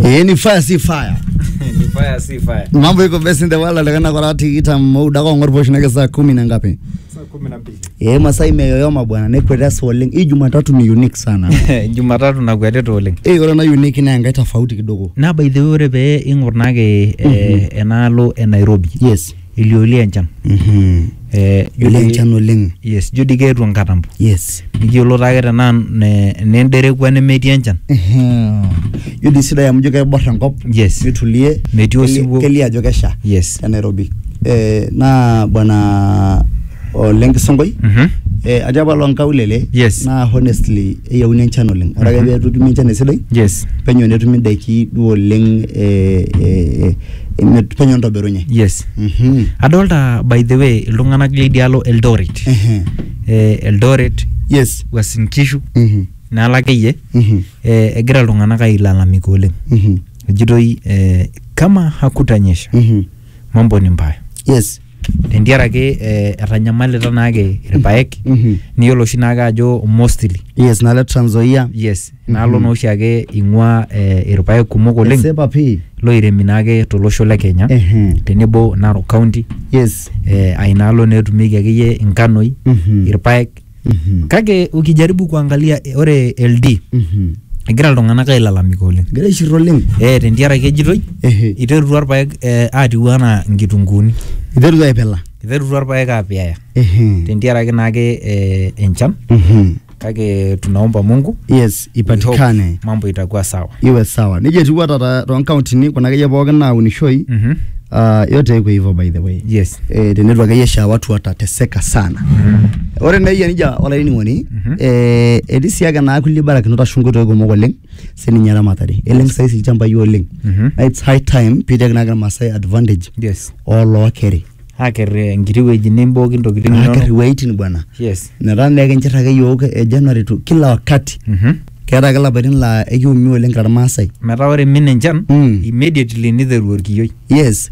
Ni fire si fire. Ni fire si fire. Mambo iko best in the world alikana kwa rati kita muda kwa ngorpo shinake saa 10 na ngapi? Saa 12. Masai imeyoyoma bwana. Nekwenda swelling. Hii Jumatatu ni unique sana. Jumatatu na kwenda tolling. Ora na unique na ngai tofauti kidogo. Na by the way be ingornage enalo Nairobi. Yes. Iliolia enchan. Enchan oleng. Yes, jodi geetu nkatambo. Yes. Nikiolo take tenan nendere kwa nemetii enchan. Jodi sida ya mjoka borra nkop. Yes. Nitulie. Metii osiwuo. Kelia ajo kesha. Yes. Ya Nairobi. Na bwana Oleng Songoi. Ajaba lonkaulele. Yes. Na honestly eyauni enchan oleng. Ora ke betutumi enchan esidai. Yes. Penyo netumi daiki duo oleng penyo ntoberunye. Yes. Adolta by the way iltung'anak lidialo Eldoret. Eldoret. Yes. Uasin Gishu. Naalakeyie. Egira iltung'anak ailalamika oleng. Ejitoi kama hakutanyesha. Mambo ni mbaya. Yes. Tendiarake etanyamalita naake irpaek niyiolo oshi naake ajo mostly. Yes, nalo Trans Nzoia. Yes. Nalo nooshi ake ing'ua irpaek kumok oleng. Sepa pii. Loiremi naake tolosho le Kenya. Tenebo Narok County. Yes. Ainaalo netumieki akeyie inkanoi, irpaek. Kake ukijaribu kuangalia ore LD. Egira iltung'anak ailalamika oleng. Egira aishirro oleng. Tendiarake ejitoi iterutua irpaek atiu anaa nkitunguni. Iterutua aipela. Iterutua irpaek apiaya. Tendiarake naake enchan. Kake tunaomba Mungu. Yes, ipatikane. Mambo itakuwa sawa. Iwe sawa. Nije etiu tata tonkauntini kuna akeyie pookin naunishoi. Yote iko hivyo by the way. Yes. Tenetu akeyie watu watateseka sana. Ore naiya nija olaining'oni etii siake naa kulie barakinot ashu nkoitoi kumok oleng sininye ramatare. Eleng saisi ilchambai oleng. It's high time piitek naa irmaasai advantage. Yes. Olookeri. Aker enkiti wueji nimbooki ntokitin inonok. Aker weitin bwana. Yes. Netaa naa kinchir ake yiok January to kila wakati. Keeta ake lapaitin laa ekiumia oleng irmaasai. Metaa ore min enchan immediately niteru orkiyioi. Yes.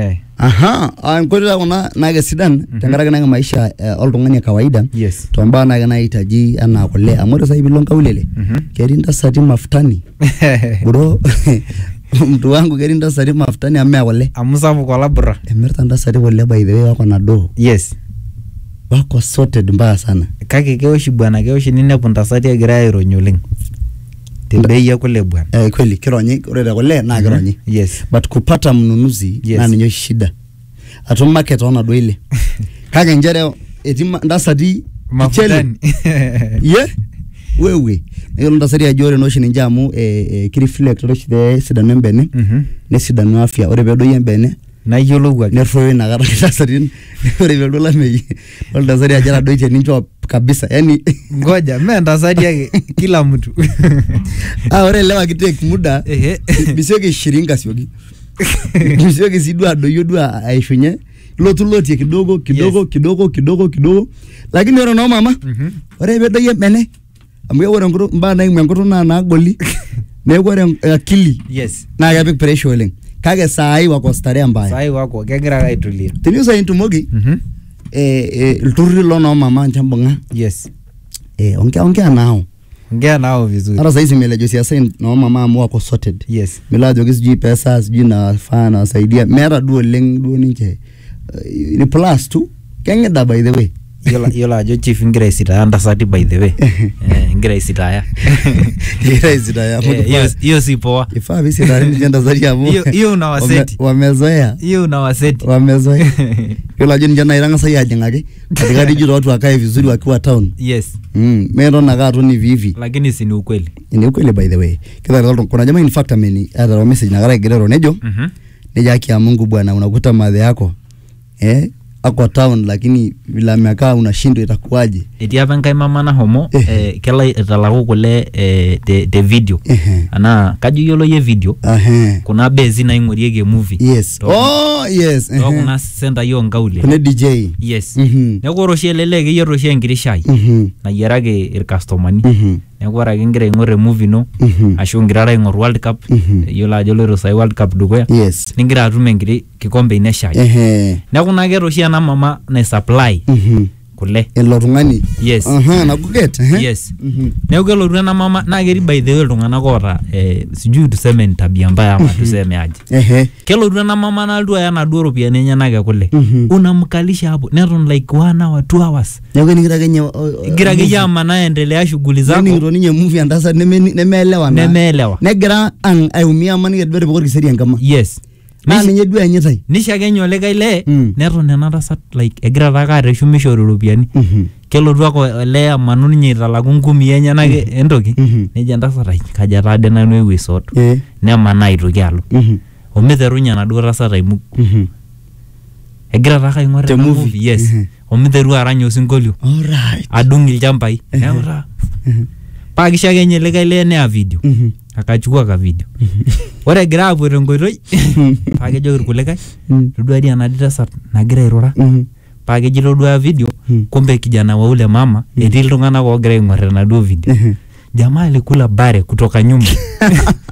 Nkoitoi kuna naake sidan tenkaraki naake maisha oltung'ani kawaida. Yes. Tombaa naake naitaji enaa kule amu ore sai bilo nkaulele ketii ntasati mafutani. Bro mtu wangu ketii ntasati mafutani amea kule. Amu sapuk olabura. Emirta ntasati kule by the way wako na doo. Yes. Wako sorted mbaya sana. Kake keoshi bwana keoshi ninepu ntasati egira aironyi oleng. Tembei ya kule bwana. Kweli kironyi ore kule na kironyi. Yes. But kupata mnunuzi na ninyo shida. Atom market ona do ile. Kake njere eti ntasati mafutani. Wewe nilo ntasati ajore no shini njamu kireflect roshi de sidanu mbene ne sidanu afya ore pedo yembene na yiolou ake neroi na kata ntasati ore pedo lamei ore ntasati ajara doite nincho kabisa yani ngoja mimi ntasati yake kila mtu ore lewa kitake muda bisioki shiringa sioki bisioki sidua doyodua aishunye lotulotie kidogo lakini ore no mama ore pedo yembene amu ore nkuru mbaa na nkuru na goli neeku ore akili. Yes. Na yapik pressure oleng. Kake saai wako stare mbaya. Saai wako kegira aitulia. Teniusa intumoki ilturri lo no mama nchambonga. Yes. Ongea nao. Ongea nao vizuri. Hata saizi melejo siasa no mama amu wako sorted. Yes. Milajo kisiji pesa siji na fana wasaidia. Mera duo leng duo ninche. Ni plus tu. Kengeda by the way. Yola ajo chief ngira isitaya ntasati by the way. Ngira isitaya. Ngira isitaya. Hiyo si poa. Ifaa visitaya ni ntasati amu. Hiyo unawaseti. Wamezoea. Hiyo unawaseti. Wamezoea. Yola ajo njana iranga sai ajingake. Katika dijito watu wakae vizuri wakiwa town. Yes. Mero nakaa tu ni vivi. Lakini si ni ukweli. Ni ukweli by the way. Kuna jamaa in fact ameni hata message nakara igero nejo. Neja kia Mungu bwana unakuta madhe yako. Ako town lakini vile amekaa unashindwa itakuwaje. Etii apa nkai mama na homo kela italaku kule the video. Ana kajo yiolo ye video. Kuna bezi na ing'oriege movie. Yes. Yes. Kuna center yo ngaule. Kuna DJ. Yes. Neeku oroshi eleleke yiero oshi enkiti shai. Nayiaraki irkastomani. Neeku ore ake ngira aing'or movie no ashu ngira aing'or World Cup. Yiolo ajo loiro sai World Cup dukuya. Yes. Ningira atum enkiti kikombe ine shai. Neeku naa keeta oshi ena mama na supply kule elo tung'ani yes nakuget yes neeku kelotu ena mama naa ketii by the way iltung'anak oota sijui tuseme ni tabia mbaya ama tuseme aje kelotu ena mama nalotu aya naduo ropiyiani enyenak ekule unamkalisha hapo neton like 1 hour 2 hours neeku enikita kenye igira akeyie amanaa endelea shughuli zako nening'ito ninye movie entasat nemeelewa negira aiumia ama niketibete pokot kiseri enkama yes naa ninye duo enyitai nishakenye olikae lee neton ena tasat like egira taake areshu mishori ropiyiani kelotu ake olee amanu ninye italaku nkumi enyenak entoki nejo entasat ai kaja taade nanu ewuei sot nemanaa aitoki alo omiterunye enaduo tasat aimug egira taake aing'or ena movie yes omiteru arany osinkolio adung ilchambai neeku taa paa kishakenye likae lee neya video akachukua ka video ore egira apuo tenkoitoi paa kejoki irkulikae todua dii ena tasat nagira airura paa keji todua video kumbe kijana wa ule mama etii iltung'anak oogira aing'or enaduo video jamaa alikula bare kutoka nyumba